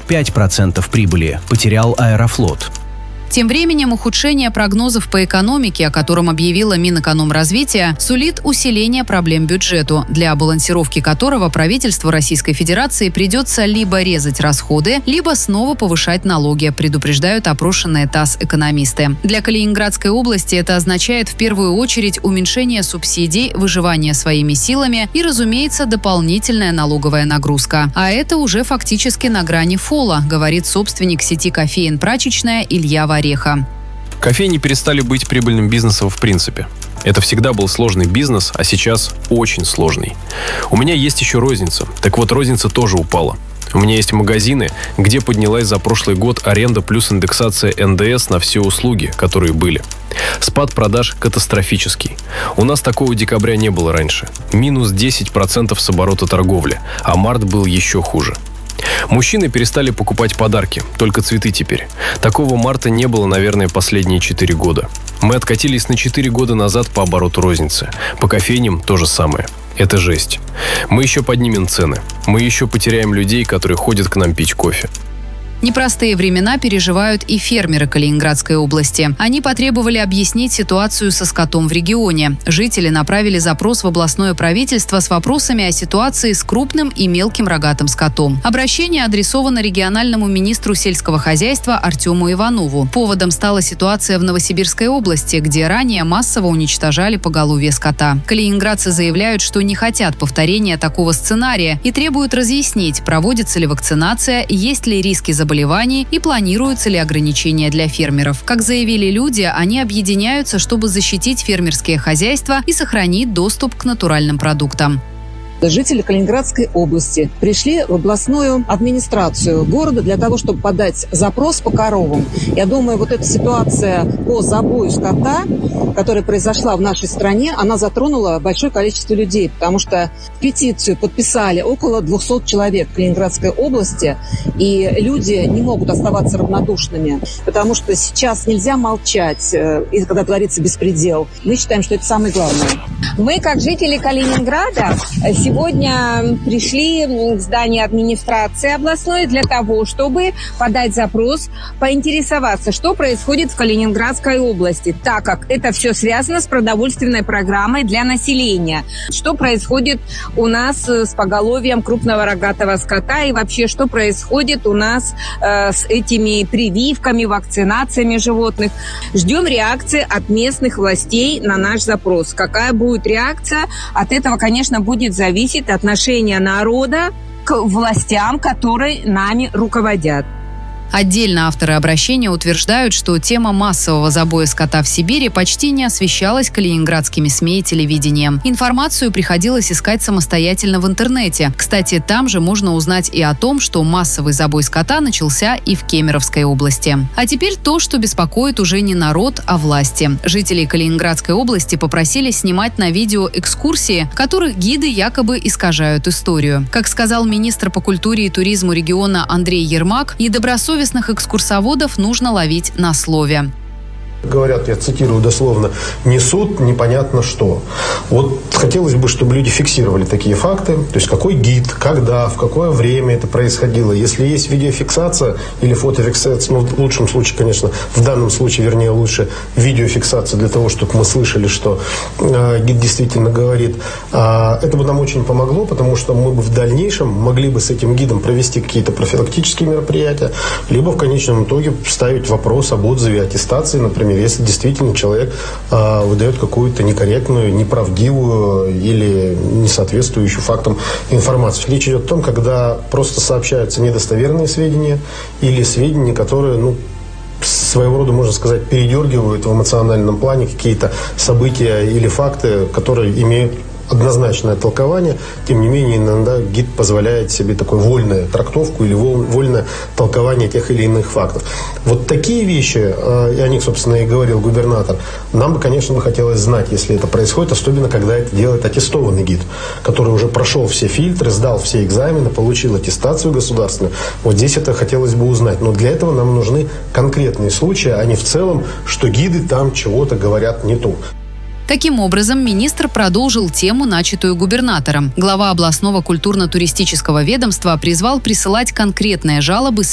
5% прибыли потерял Аэрофлот. Тем временем ухудшение прогнозов по экономике, о котором объявила Минэкономразвития, сулит усиление проблем бюджету, для балансировки которого правительству Российской Федерации придется либо резать расходы, либо снова повышать налоги, предупреждают опрошенные ТАСС экономисты. Для Калининградской области это означает в первую очередь уменьшение субсидий, выживание своими силами и, разумеется, дополнительная налоговая нагрузка. А это уже фактически на грани фола, говорит собственник сети кофеен «Прачечная» Илья Вареха. Кофейни перестали быть прибыльным бизнесом в принципе. Это всегда был сложный бизнес, а сейчас очень сложный. У меня есть еще розница. Так вот, розница тоже упала. У меня есть магазины, где поднялась за прошлый год аренда плюс индексация НДС на все услуги, которые были. Спад продаж катастрофический. У нас такого декабря не было раньше. Минус 10% с оборота торговли, а март был еще хуже. Мужчины перестали покупать подарки, только цветы теперь. Такого марта не было, наверное, последние 4 года. Мы откатились на 4 года назад по обороту розницы. По кофейням то же самое. Это жесть. Мы еще поднимем цены. Мы еще потеряем людей, которые ходят к нам пить кофе. Непростые времена переживают и фермеры Калининградской области. Они потребовали объяснить ситуацию со скотом в регионе. Жители направили запрос в областное правительство с вопросами о ситуации с крупным и мелким рогатым скотом. Обращение адресовано региональному министру сельского хозяйства Артему Иванову. Поводом стала ситуация в Новосибирской области, где ранее массово уничтожали поголовье скота. Калининградцы заявляют, что не хотят повторения такого сценария и требуют разъяснить, проводится ли вакцинация, есть ли риски заболеваний и планируются ли ограничения для фермеров. Как заявили люди, они объединяются, чтобы защитить фермерские хозяйства и сохранить доступ к натуральным продуктам. Жители Калининградской области пришли в областную администрацию города для того, чтобы подать запрос по коровам. Я думаю, вот эта ситуация по забою скота, которая произошла в нашей стране, она затронула большое количество людей, потому что петицию подписали около 200 человек в Калининградской области, и люди не могут оставаться равнодушными, потому что сейчас нельзя молчать, когда творится беспредел. Мы считаем, что это самое главное. Мы, как жители Калининграда, сегодня пришли в здание администрации областной для того, чтобы подать запрос, поинтересоваться, что происходит в Калининградской области, так как это все связано с продовольственной программой для населения. Что происходит у нас с поголовьем крупного рогатого скота и вообще, что происходит у нас с этими прививками, вакцинациями животных. Ждем реакции от местных властей на наш запрос. Какая будет реакция? От этого, конечно, будет зависеть отношение народа к властям, которые нами руководят. Отдельно авторы обращения утверждают, что тема массового забоя скота в Сибири почти не освещалась калининградскими СМИ и телевидением. Информацию приходилось искать самостоятельно в интернете. Кстати, там же можно узнать и о том, что массовый забой скота начался и в Кемеровской области. А теперь то, что беспокоит уже не народ, а власти. Жители Калининградской области попросили снимать на видео экскурсии, в которых гиды якобы искажают историю. Как сказал министр по культуре и туризму региона Андрей Ермак, недобросовестных экскурсоводов нужно ловить на слове. Говорят, я цитирую дословно, несут непонятно что. Вот хотелось бы, чтобы люди фиксировали такие факты. То есть, какой гид, когда, в какое время это происходило. Если есть видеофиксация или фотофиксация, в лучшем случае, конечно, в данном случае, вернее, лучше видеофиксация для того, чтобы мы слышали, что гид действительно говорит. Это бы нам очень помогло, потому что мы бы в дальнейшем могли бы с этим гидом провести какие-то профилактические мероприятия, либо в конечном итоге ставить вопрос об отзыве, аттестации, например, если действительно человек выдает какую-то некорректную, неправдивую или не соответствующую фактам информацию. Речь идет о том, когда просто сообщаются недостоверные сведения или сведения, которые, своего рода, можно сказать, передергивают в эмоциональном плане какие-то события или факты, которые имеют однозначное толкование. Тем не менее, иногда гид позволяет себе такую вольную трактовку или вольное толкование тех или иных фактов. Вот такие вещи, и о них, собственно, и говорил губернатор, нам бы, конечно, хотелось знать, если это происходит, особенно когда это делает аттестованный гид, который уже прошел все фильтры, сдал все экзамены, получил аттестацию государственную. Вот здесь это хотелось бы узнать. Но для этого нам нужны конкретные случаи, а не в целом, что гиды там чего-то говорят не то. Таким образом, министр продолжил тему, начатую губернатором. Глава областного культурно-туристического ведомства призвал присылать конкретные жалобы